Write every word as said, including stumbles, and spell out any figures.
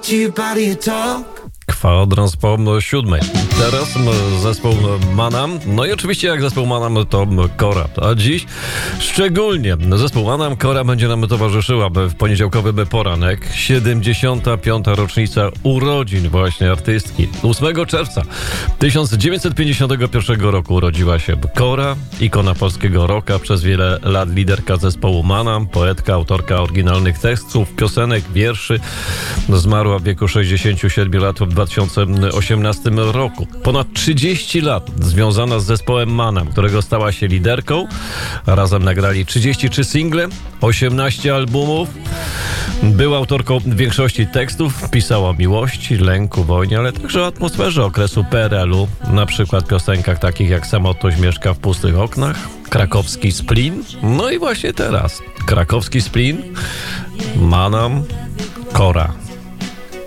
Kwadrans po siódmej. Teraz zespół Manam. No i oczywiście jak zespół Manam to Kora. A dziś szczególnie zespół Manam Kora będzie nam towarzyszyła w poniedziałkowy poranek. siedemdziesiąta piąta rocznica urodzin właśnie artystki. ósmego czerwca tysiąc dziewięćset pięćdziesiątego pierwszego roku urodziła się Kora, ikona polskiego rocka, przez wiele lat liderka zespołu Manam, poetka, autorka oryginalnych tekstów, piosenek, wierszy. Zmarła w wieku sześćdziesięciu siedmiu lat w dwa tysiące osiemnastym roku. Ponad trzydzieści lat związana z zespołem Manam, którego stała się liderką. Razem nagrali trzydzieści trzy single, osiemnaście albumów. Była autorką większości tekstów, pisała o miłości, lęku, wojnie, ale także o atmosferze okresu P R L u. Na przykład w piosenkach takich jak Samotność mieszka w pustych oknach, Krakowski Splin. No i właśnie teraz Krakowski Splin, Manam, Kora.